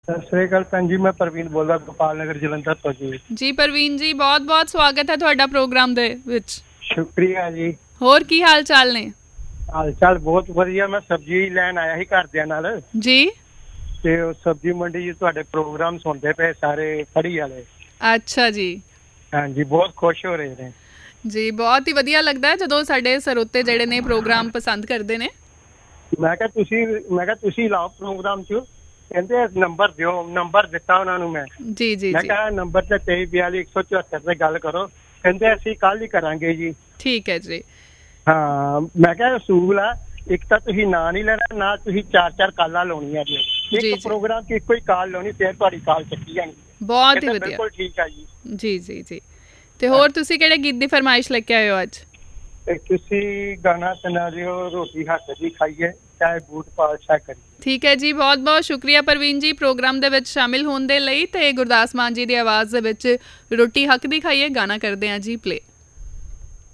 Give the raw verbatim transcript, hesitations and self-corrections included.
ਸਤਿ ਸ੍ਰੀ ਅਕਾਲ ਭੈਣ ਜੀ, ਮੈਂ ਪ੍ਰਵੀਨ ਬੋਲਦਾ ਗੋਪਾਲ ਨਗਰ ਜਲੰਧਰ ਤੋਂ ਜੀ। ਜੀ ਪ੍ਰਵੀਨ ਜੀ, ਬਹੁਤ ਬਹੁਤ ਸਵਾਗਤ ਹੈ ਤੁਹਾਡਾ ਪ੍ਰੋਗਰਾਮ ਦੇ ਵਿੱਚ। ਸ਼ੁਕਰੀਆ ਜੀ। ਹੋਰ ਕੀ ਹਾਲ ਚਾਲ ਨੇ? ਹਾਲ ਚਾਲ ਬਹੁਤ ਵਧੀਆ। ਮੈਂ ਸਬਜ਼ੀ ਲੈਣ ਆਇਆ ਸੀ ਘਰਦਿਆਂ ਨਾਲ ਜੀ। ਤੇ ਉਹ ਸਬਜ਼ੀ ਮੰਡੀ ਜੀ ਤੁਹਾਡੇ ਪ੍ਰੋਗਰਾਮ ਸੁਣਦੇ ਪਏ ਸਾਰੇ ਫੜੀ ਵਾਲੇ। ਅੱਛਾ ਜੀ। ਹਾਂਜੀ, ਬਹੁਤ ਖੁਸ਼ ਹੋ ਰਹੇ ਨੇ ਜੀ। ਬਹੁਤ ਹੀ ਵਧੀਆ ਲੱਗਦਾ ਜਦੋਂ ਸਾਡੇ ਸਰੋਤੇ ਜਿਹੜੇ ਨੇ ਪ੍ਰੋਗਰਾਮ ਪਸੰਦ ਕਰਦੇ ਨੇ। ਮੈਂ ਕਿਹਾ ਤੁਸੀਂ ਮੈਂ ਕਿਹਾ ਤੁਸੀਂ ਲਾਓ ਪ੍ਰੋਗਰਾਮ ਚ। ਕਹਿੰਦੇ ਨੰਬਰ ਦਿਓ, ਨੰਬਰ ਦਿੱਤਾ ਉਹਨਾਂ ਨੂੰ ਮੈਂ। ਜੀ ਜੀ ਮੈਂ ਜੀ। ਕਿਹਾ ਨੰਬਰ ਤੇ ਤੇਈ ਬਿਆਲੀ ਇੱਕ ਸੌ ਚੁਹੱਤਰ ਤੇ ਗੱਲ ਕਰੋ। ਕਹਿੰਦੇ ਅਸੀਂ ਕੱਲ ਹੀ ਕਰਾਂਗੇ ਜੀ। ਠੀਕ ਹੈ ਜੀ। ਹਾਂ, ਮੈਂ ਕਿਹਾ ਅਸੂਲ ਆ, ਇੱਕ ਤਾਂ ਤੁਸੀਂ ਨਾਂ ਨਹੀਂ ਲੈਣਾ, ਨਾ ਤੁਸੀਂ ਚਾਰ ਚਾਰ ਕਾਲਾਂ ਲਾਉਣੀਆਂ ਜੀ। ਜੀ ਇੱਕ ਜੀ। ਪ੍ਰੋਗਰਾਮ ਚ ਇੱਕੋ ਹੀ ਕਾਲ ਲਾਉਣੀ, ਫਿਰ ਤੁਹਾਡੀ ਕਾਲ ਚੱਕੀ ਜਾਣੀ। ਬਹੁਤ ਹੀ ਕਹਿੰਦੇ ਵਧੀਆ। ਬਿਲਕੁਲ ਠੀਕ ਆ ਜੀ। ਜੀ ਜੀ ਜੀ। ਤੇ ਹੋਰ ਤੁਸੀਂ ਕਿਹੜੇ ਗੀਤ ਦੀ ਫਰਮਾਇਸ਼ ਲੈ ਕੇ ਆਏ ਹੋ ਅੱਜ? ਤੇ ਤੁਸੀਂ ਗਾਣਾ ਸੁਣਾ ਦਿਓ, ਰੋਟੀ ਹੱਥ ਦੀ ਖਾਈਏ, ਚਾਹੇ ਬੂਟ ਪਾਤਸ਼ਾਹ ਕਰੀਏ। ਠੀਕ ਹੈ ਜੀ, ਬਹੁਤ ਬਹੁਤ ਸ਼ੁਕਰੀਆ ਪ੍ਰਵੀਨ ਜੀ ਪ੍ਰੋਗਰਾਮ ਦੇ ਵਿੱਚ ਸ਼ਾਮਿਲ ਹੋਣ ਦੇ ਲਈ। ਤੇ ਗੁਰਦਾਸ ਮਾਨ ਜੀ ਦੀ ਆਵਾਜ਼ ਦੇ ਵਿੱਚ ਰੋਟੀ ਹੱਕ ਦੀ ਖਾਈਏ ਗਾਣਾ ਕਰਦੇ ਹਾਂ ਜੀ ਪਲੇ।